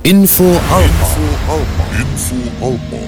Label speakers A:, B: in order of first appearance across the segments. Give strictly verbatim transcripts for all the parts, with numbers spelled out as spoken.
A: Info Alpa. Info Alpa.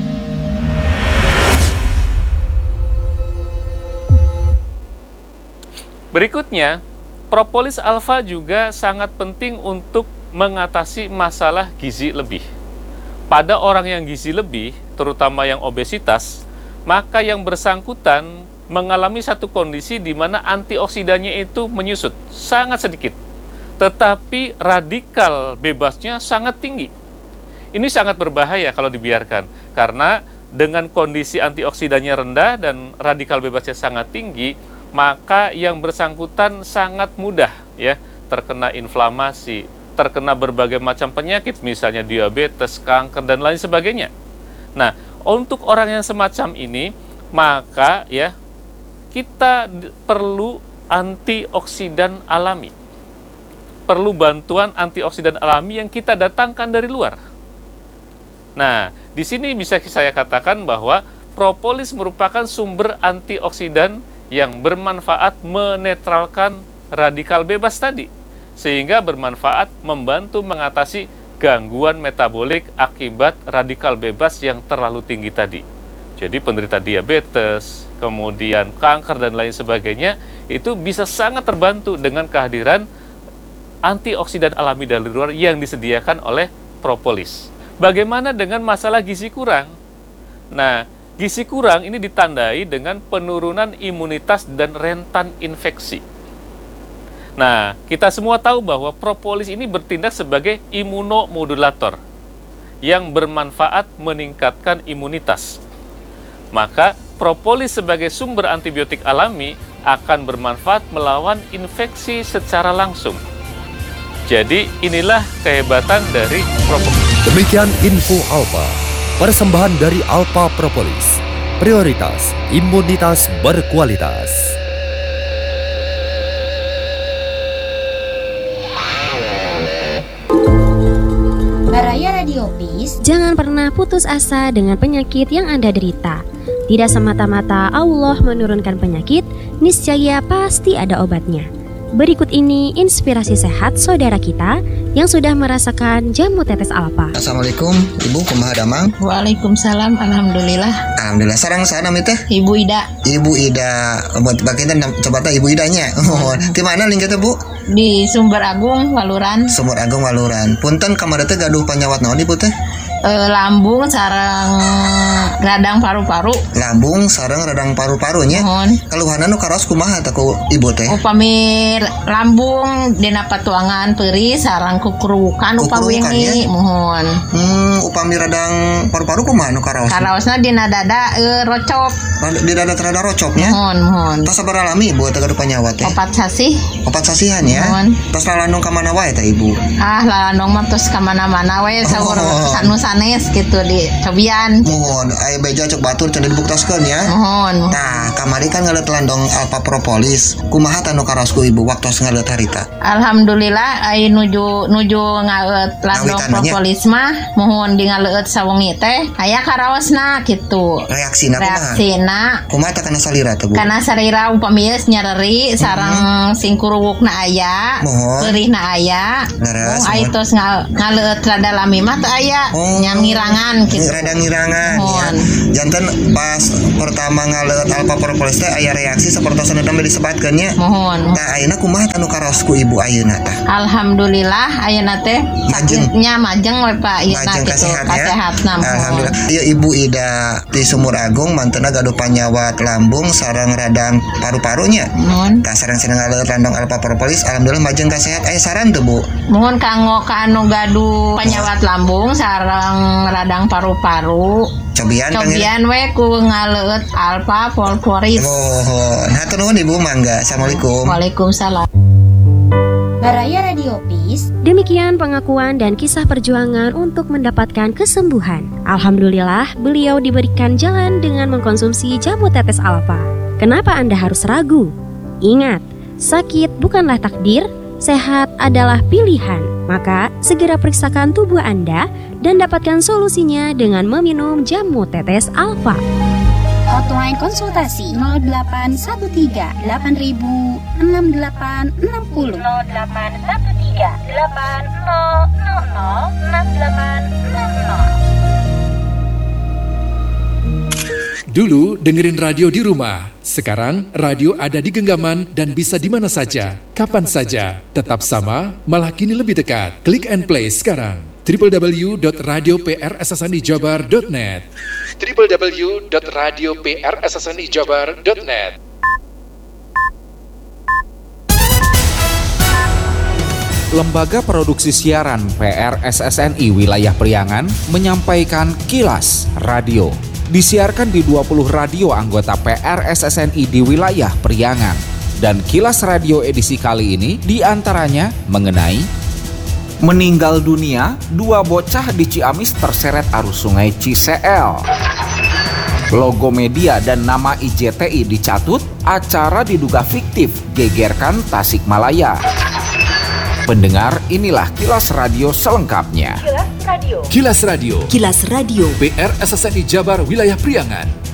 B: Berikutnya, propolis alfa juga sangat penting untuk mengatasi masalah gizi lebih. Pada orang yang gizi lebih, terutama yang obesitas, maka yang bersangkutan mengalami satu kondisi di mana antioksidannya itu menyusut, sangat sedikit. Tetapi radikal bebasnya sangat tinggi. Ini sangat berbahaya kalau dibiarkan, karena dengan kondisi antioksidannya rendah dan radikal bebasnya sangat tinggi, maka yang bersangkutan sangat mudah ya terkena inflamasi, terkena berbagai macam penyakit, misalnya diabetes, kanker, dan lain sebagainya. Nah, untuk orang yang semacam ini, maka ya kita perlu antioksidan alami. Perlu bantuan antioksidan alami yang kita datangkan dari luar. Nah, di sini bisa saya katakan bahwa propolis merupakan sumber antioksidan yang bermanfaat menetralkan radikal bebas tadi, sehingga bermanfaat membantu mengatasi gangguan metabolik akibat radikal bebas yang terlalu tinggi tadi. Jadi penderita diabetes, kemudian kanker dan lain sebagainya, itu bisa sangat terbantu dengan kehadiran antioksidan alami dari luar yang disediakan oleh propolis. Bagaimana dengan masalah gizi kurang? Nah, gizi kurang ini ditandai dengan penurunan imunitas dan rentan infeksi. Nah, kita semua tahu bahwa propolis ini bertindak sebagai imunomodulator yang bermanfaat meningkatkan imunitas. Maka, propolis sebagai sumber antibiotik alami akan bermanfaat melawan infeksi secara langsung. Jadi, inilah kehebatan dari propolis.
A: Demikian Info Alpa, persembahan dari Alpa Propolis. Prioritas imunitas berkualitas.
C: Baraya Radio Peace.
D: Jangan pernah putus asa dengan penyakit yang Anda derita. Tidak semata-mata Allah menurunkan penyakit, niscaya pasti ada obatnya. Berikut ini inspirasi sehat saudara kita yang sudah merasakan jamu tetes alpa.
E: Assalamualaikum, Ibu kumaha damang?
C: Waalaikumsalam, alhamdulillah.
E: Alhamdulillah. Sarang sana mi teh?
C: Ibu Ida.
E: Ibu Ida. Buat bagian coba teh Ibu Idanya. Oh, di mana lingkatnya, Bu?
C: Di Sumber Agung, Waluran.
E: Sumber Agung, Waluran. Punten kamari teh gaduh panyawat naon Ibu teh?
C: E, lambung sareng radang paru-paru.
E: Lambung sareng radang paru-parunya.
C: Mohon.
E: Kaluhana nu karaos kumaha teh ku Ibu teh?
C: Upami lambung dina patuangan peuri sareng kukurukan upami wingi. Mohon.
E: Hmm, upami radang paru-paru kumaha nu karaos?
C: Karaosna dina dada e, rocop.
E: Di dada rada rocopnya.
C: Mohon, mohon.
E: Tas sabar alami Ibu teh gaduh panyawat teh?
C: Opat sasih.
E: Opat sasihan ya.
C: Mohon.
E: Tas lalandung ka mana wae teh Ibu?
C: Ah, lalandung mah tos ka mana-mana we saur sanes sanes gitu di cobian.
E: Mohon, aya beja cek batur cenah dibuktaskeun ya.
C: Mohon.
E: Nah, kamari kan ngaleut landong Alpa Propolis. Kumaha tanu karosku Ibu waktos ngaleut harita?
C: Alhamdulillah ai nuju nuju ngaleut landong propolis mah mohon di ngaleut sawengi teh aya karaosna kitu.
E: Reaksina kumaha?
C: Reaksina
E: kumaha teh kana salira teh Bu?
C: Kana salira upami geus nyareri sareng sing kuruwukna aya, peurihna aya. Oh, ai tos ngaleut rada lami mah teh aya. Ngirangan gitu.
E: Rada ngirangan ya. Janten pas pertama ngaleut Alpa Propolis teh aya reaksi sapertosan dambe disebatkeun nya.
C: Mohon.
E: Tah ayeuna kumaha anu karaosku Ibu ayeuna tah?
C: Alhamdulillah ayeuna teh sakitnya majeng we Pak ayeuna kitu kasehatna.
E: Alhamdulillah. Ieu Ibu Ida di Sumur Agung manteuna gaduh panyawat lambung sareng radang paru-parunya.
C: Mohon.
E: Tah sareng-sareng ngaleut landong Alpa Propolis alhamdulillah majeng kasehat. Aya saran teu Bu?
C: Mohon kanggo ka anu gaduh panyawat lambung sareng radang paru-paru.
E: Cobian
C: Cobian we ku ngaleut Alpa Propolis.
E: Oh, hatur nuhun Ibu mangga. Assalamualaikum.
C: Waalaikumsalam.
D: Baraya Radio Peace. Demikian pengakuan dan kisah perjuangan untuk mendapatkan kesembuhan. Alhamdulillah, beliau diberikan jalan dengan mengkonsumsi jamu tetes alpa. Kenapa Anda harus ragu? Ingat, sakit bukanlah takdir, sehat adalah pilihan. Maka, segera periksakan tubuh Anda dan dapatkan solusinya dengan meminum jamu tetes alpa.
F: Hotline konsultasi nol delapan satu tiga delapan ribu enam delapan enam nol. nol delapan satu tiga delapan nol nol nol enam
G: Dulu dengerin radio di rumah, sekarang radio ada di genggaman dan bisa di mana saja, kapan saja. Tetap sama, malah kini lebih dekat. Klik and play sekarang. w w w dot radio p r s s n i jabar dot net w w w dot radio p r s s n i jabar dot net.
H: Lembaga Produksi Siaran P R S S N I Wilayah Priangan menyampaikan Kilas Radio. Disiarkan di dua puluh radio anggota P R S S N I di wilayah Priangan. Dan Kilas Radio edisi kali ini diantaranya mengenai meninggal dunia, dua bocah di Ciamis terseret arus sungai Ciseel. Logo media dan nama I J T I dicatut, acara diduga fiktif, gegerkan Tasikmalaya. Pendengar, inilah Kilas Radio selengkapnya.
G: Kilas Radio. Kilas Radio.
D: Kilas Radio.
G: P R S S N I Jabar Wilayah Priangan.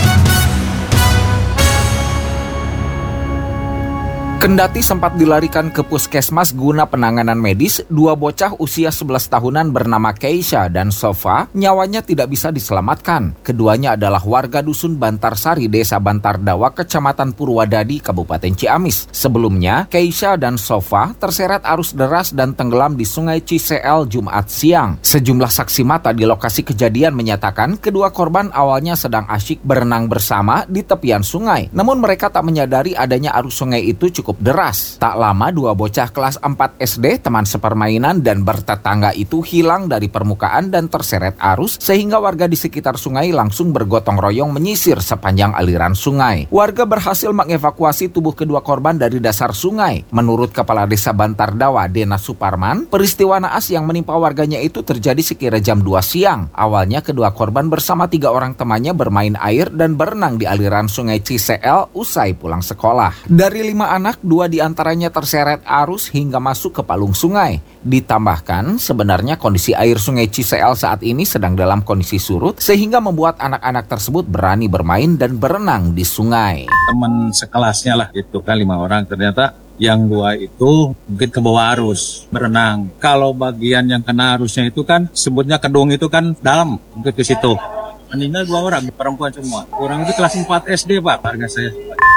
H: Kendati sempat dilarikan ke puskesmas guna penanganan medis, dua bocah usia sebelas tahunan bernama Keisha dan Sofa nyawanya tidak bisa diselamatkan. Keduanya adalah warga dusun Bantarsari, Desa Bantardawa, Kecamatan Purwadadi, Kabupaten Ciamis. Sebelumnya, Keisha dan Sofa terseret arus deras dan tenggelam di Sungai Ciseel Jumat siang. Sejumlah saksi mata di lokasi kejadian menyatakan kedua korban awalnya sedang asyik berenang bersama di tepian sungai. Namun mereka tak menyadari adanya arus sungai itu cukup deras. Tak lama dua bocah kelas empat S D, teman sepermainan dan bertetangga itu hilang dari permukaan dan terseret arus sehingga warga di sekitar sungai langsung bergotong royong menyisir sepanjang aliran sungai. Warga berhasil mengevakuasi tubuh kedua korban dari dasar sungai. Menurut Kepala Desa Bantardawa, Dena Suparman, peristiwa naas yang menimpa warganya itu terjadi sekira jam dua siang. Awalnya kedua korban bersama tiga orang temannya bermain air dan berenang di aliran sungai Ciseel usai pulang sekolah. Dari lima anak, dua diantaranya terseret arus hingga masuk ke palung sungai. Ditambahkan, sebenarnya kondisi air sungai Ciseel saat ini sedang dalam kondisi surut sehingga membuat anak-anak tersebut berani bermain dan berenang di sungai.
I: Teman sekelasnya lah itu kan lima orang, ternyata yang dua itu mungkin ke bawah arus berenang. Kalau bagian yang kena arusnya itu kan sebutnya kedung itu kan dalam mungkin ke situ. Meninggal dua orang, perempuan semua. Orang itu kelas empat S D Pak, harga saya.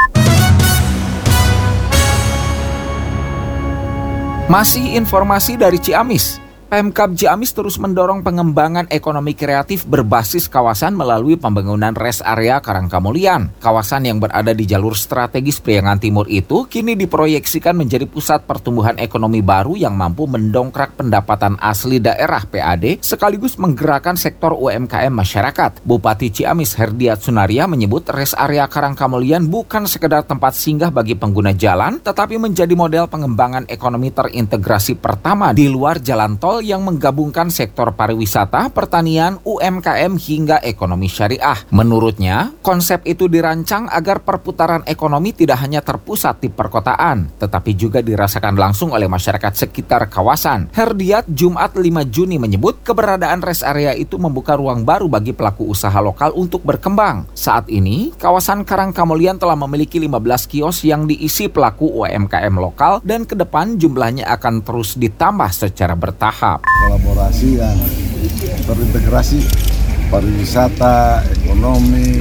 H: Masih informasi dari Ciamis. Pemkab Ciamis terus mendorong pengembangan ekonomi kreatif berbasis kawasan melalui pembangunan res area Karangkamulian. Kawasan yang berada di jalur strategis Priangan Timur itu kini diproyeksikan menjadi pusat pertumbuhan ekonomi baru yang mampu mendongkrak pendapatan asli daerah P A D sekaligus menggerakkan sektor U M K M masyarakat. Bupati Ciamis Herdiat Sunaria menyebut res area Karangkamulian bukan sekedar tempat singgah bagi pengguna jalan, tetapi menjadi model pengembangan ekonomi terintegrasi pertama di luar jalan tol yang menggabungkan sektor pariwisata, pertanian, U M K M hingga ekonomi syariah. Menurutnya, konsep itu dirancang agar perputaran ekonomi tidak hanya terpusat di perkotaan, tetapi juga dirasakan langsung oleh masyarakat sekitar kawasan. Herdiat Jumat lima Juni menyebut keberadaan res area itu membuka ruang baru bagi pelaku usaha lokal untuk berkembang. Saat ini, kawasan Karangkamulian telah memiliki lima belas kios yang diisi pelaku U M K M lokal dan ke depan jumlahnya akan terus ditambah secara bertahap.
J: Kolaborasi yang terintegrasi, pariwisata, ekonomi,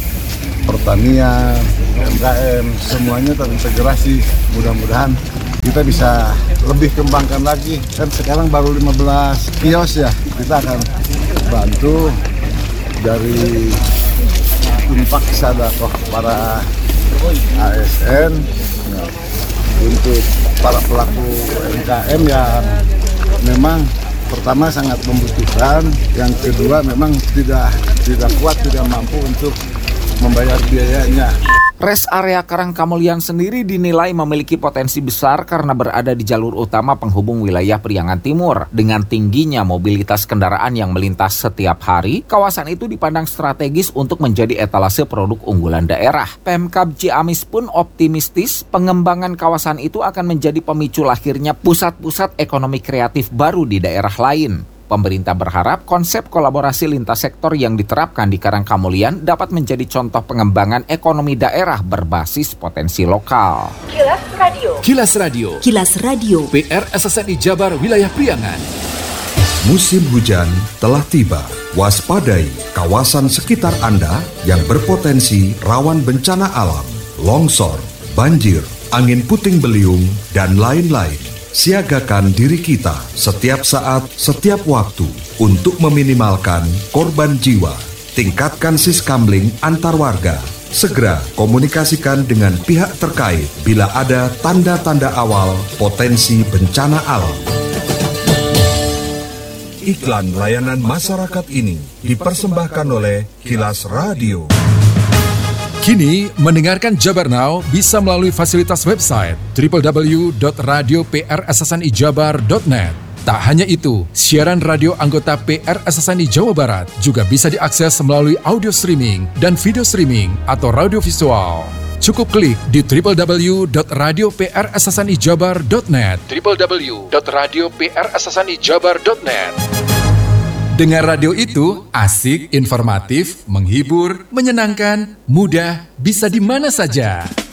J: pertanian, U M K M, semuanya terintegrasi. Mudah-mudahan kita bisa lebih kembangkan lagi. Kan sekarang baru lima belas kios ya, kita akan bantu dari infak sedekah para A S N nah, untuk para pelaku U M K M yang memang pertama sangat membutuhkan, yang kedua memang tidak tidak kuat, tidak mampu untuk membayar biayanya.
H: Res area Karangkamulian sendiri dinilai memiliki potensi besar karena berada di jalur utama penghubung wilayah Priangan Timur. Dengan tingginya mobilitas kendaraan yang melintas setiap hari, kawasan itu dipandang strategis untuk menjadi etalase produk unggulan daerah. Pemkab Ciamis pun optimistis pengembangan kawasan itu akan menjadi pemicu lahirnya pusat-pusat ekonomi kreatif baru di daerah lain. Pemerintah berharap konsep kolaborasi lintas sektor yang diterapkan di Karangkamulian dapat menjadi contoh pengembangan ekonomi daerah berbasis potensi lokal.
G: Kilas Radio. Kilas Radio.
D: Kilas Radio.
G: P R S S N I Jabar Wilayah Priangan.
A: Musim hujan telah tiba. Waspadai kawasan sekitar Anda yang berpotensi rawan bencana alam, longsor, banjir, angin puting beliung, dan lain-lain. Siagakan diri kita setiap saat, setiap waktu untuk meminimalkan korban jiwa. Tingkatkan siskamling antar warga. Segera komunikasikan dengan pihak terkait bila ada tanda-tanda awal potensi bencana alam. Iklan layanan masyarakat ini dipersembahkan oleh Kilas Radio.
G: Kini, mendengarkan Jabar Now bisa melalui fasilitas website w w w dot radio p r s s n i jabar dot net. Tak hanya itu, siaran radio anggota P R S S N I Jawa Barat juga bisa diakses melalui audio streaming dan video streaming atau radio visual. Cukup klik di w w w dot radio p r s s n i jabar dot net w w w dot radio p r s s n i jabar dot net. Dengar radio itu asik, informatif, menghibur, menyenangkan, mudah, bisa di mana saja.